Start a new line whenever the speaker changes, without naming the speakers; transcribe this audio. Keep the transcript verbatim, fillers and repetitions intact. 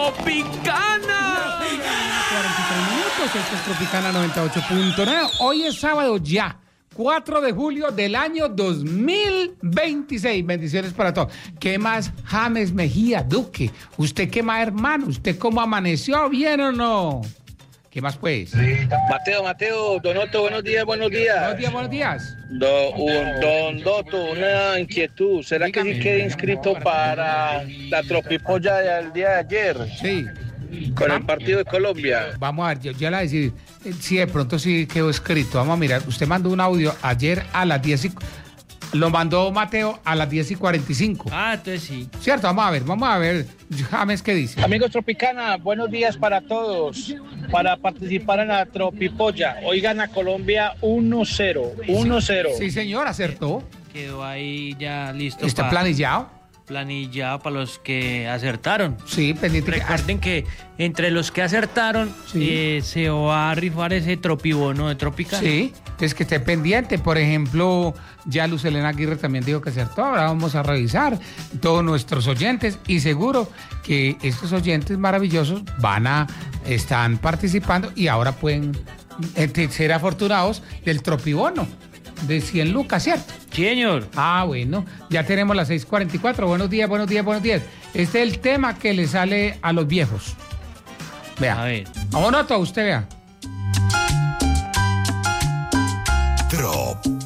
Tropicana.
cuarenta y tres minutos, esto es Tropicana noventa y ocho punto nueve. Hoy es sábado ya, cuatro de julio del año dos mil veintiséis. Bendiciones para todos. ¿Qué más, James Mejía Duque? ¿Usted qué más, hermano? ¿Usted cómo amaneció? ¿Bien o no? ¿Qué más, pues?
Mateo, Mateo, Donoto, buenos días, buenos días.
Buenos días, buenos días.
Do, un, don Doto, una inquietud. ¿Será
Dígame.
que sí quedé inscrito para la tropipolla del día de ayer
Sí.
con el partido de Colombia?
Vamos a ver, yo ya la decir, si de pronto sí quedó escrito. Vamos a mirar, usted mandó un audio ayer a las diez y... Lo mandó Mateo a las diez y cuarenta y cinco.
Ah, entonces sí.
Cierto, vamos a ver, vamos a ver, James, ¿qué dice?
Amigos Tropicana, buenos días para todos. Para participar en la tropipolla, hoy gana Colombia uno cero. uno cero.
Sí, señor, acertó.
Quedó ahí ya listo.
¿Está
pa-
planillado?
Planillado para los que acertaron.
Sí, pendiente.
Recuerden que entre los que acertaron
Sí.
eh, se va a rifar ese tropibono de Tropicana.
Sí, entonces que esté pendiente. Por ejemplo, ya Luz Elena Aguirre también dijo que acertó. Ahora vamos a revisar todos nuestros oyentes y seguro que estos oyentes maravillosos van a, están participando y ahora pueden eh, ser afortunados del tropibono de cien lucas, ¿cierto?
Sí, señor.
Ah, bueno, ya tenemos las seis cuarenta y cuatro. Buenos días, buenos días, buenos días. Este es el tema que le sale a los viejos. Vea.
A ver.
Vámonos a usted, vea.
Trop.